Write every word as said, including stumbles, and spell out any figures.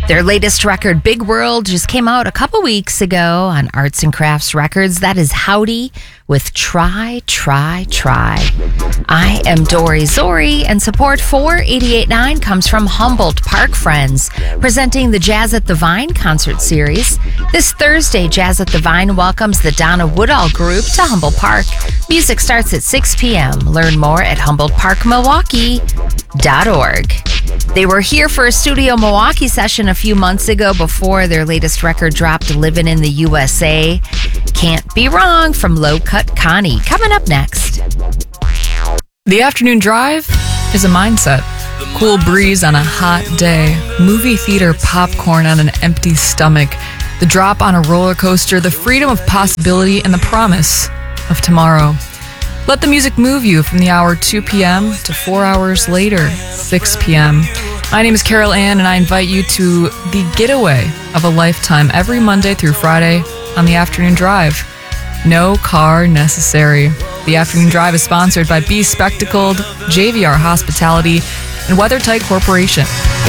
Their latest record, Big World, just came out a couple weeks ago on Arts and Crafts Records. That is Howdy with Try, Try, Try. I am Dory Zori, and support for eighty-eight point nine comes from Humboldt Park Friends, presenting the Jazz at the Vine concert series. This Thursday, Jazz at the Vine welcomes the Donna Woodall Group to Humboldt Park. Music starts at six p.m. Learn more at humboldt park milwaukee dot org. They were here for a Studio Milwaukee session a few months ago before their latest record dropped, Living in the U S A. Can't Be Wrong from Low Cut Connie. Coming up next. The afternoon drive is a mindset. Cool breeze on a hot day, movie theater popcorn on an empty stomach, the drop on a roller coaster, the freedom of possibility, and the promise of tomorrow. Let the music move you from the hour two p.m. to four hours later, six p.m. My name is Carol Ann, and I invite you to the getaway of a lifetime every Monday through Friday on the Afternoon Drive. No car necessary. The Afternoon Drive is sponsored by Be Spectacled, J V R Hospitality, and WeatherTight Corporation.